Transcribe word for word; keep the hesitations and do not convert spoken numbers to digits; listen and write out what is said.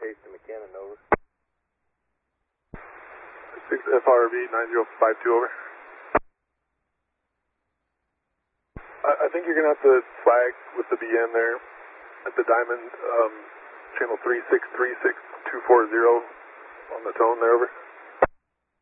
Hasty McKinnon, over. six F R V nine zero five two, over. I, I think you're going to have to flag with the B N there at the Diamond, um, channel three six three six two four zero on the tone there, over.